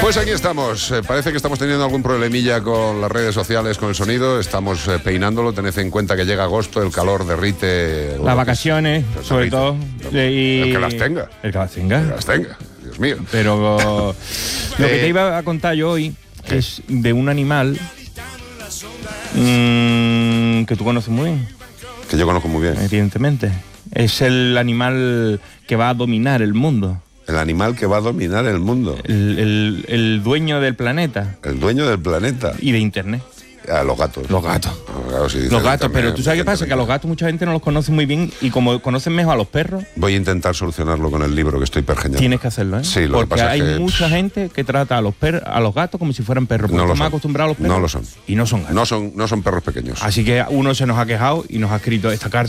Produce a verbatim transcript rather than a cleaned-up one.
Pues aquí estamos. Eh, parece que estamos teniendo algún problemilla con las redes sociales, con el sonido. Estamos eh, peinándolo. Tened en cuenta que llega agosto, el calor derrite. Las vacaciones, es, sobre todo. Y... El que las tenga. El que las tenga. El que las tenga. Dios mío. Pero lo que Eh, te iba a contar yo hoy ¿qué? es de un animal mmm, que tú conoces muy bien, Que yo conozco muy bien. evidentemente. Es el animal que va a dominar el mundo. El animal que va a dominar el mundo. El, el- el dueño del planeta El dueño del planeta. y de internet. A los gatos. Los gatos. Ah, claro, si dices Los gatos, también, pero tú sabes qué pasa, que a los gatos mucha gente no los conoce muy bien y como conocen mejor a los perros, Voy a intentar solucionarlo con el libro que estoy pergeñando. tienes que hacerlo, ¿eh? Sí, lo que Porque pasa hay es que, mucha pff, gente que trata a los per a los gatos como si fueran perros. No Porque lo estamos son. acostumbrados a los perros. No lo son. Y no son gatos. No son, no son perros pequeños. Así que uno se nos ha quejado y nos ha escrito esta carta.